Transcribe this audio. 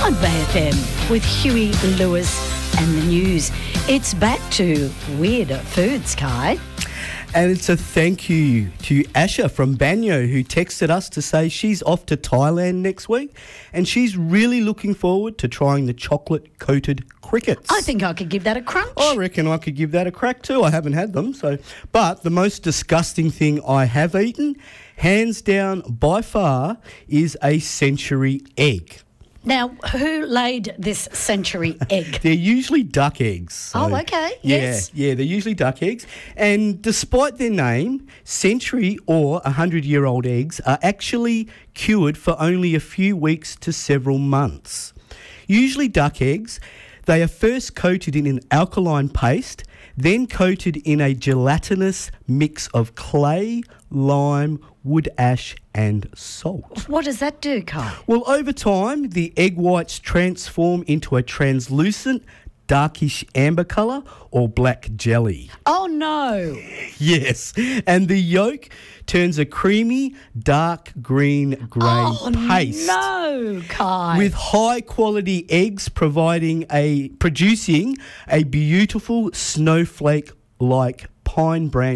on Bay FM with Huey Lewis and the news. It's back to Weirder Foods, Kai. And it's a thank you to Asha from Banyo, who texted us to say she's off to Thailand next week and she's really looking forward to trying the chocolate-coated crickets. I think I could give that a crunch. I reckon I could give that a crack too. I haven't had them. But the most disgusting thing I have eaten, hands down by far, is a century egg. Now, who laid this century egg? They're usually duck eggs. So, oh, okay. Yes. Yeah, they're usually duck eggs. And despite their name, century or 100-year-old eggs are actually cured for only a few weeks to several months. Usually duck eggs, they are first coated in an alkaline paste, then coated in a gelatinous mix of clay, lime, wood ash and salt. What does that do, Kai? Well, over time, the egg whites transform into a translucent, darkish amber colour or black jelly. Oh, no. Yes, and the yolk turns a creamy, dark green-grey paste. Oh, no, Kai. With high-quality eggs producing a beautiful snowflake-like pine branch